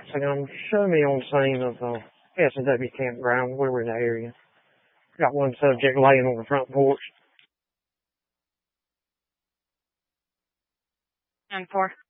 Hexagon. Show me on scene of S&W campground. We were in the area. Got one subject laying on the front porch. And 4.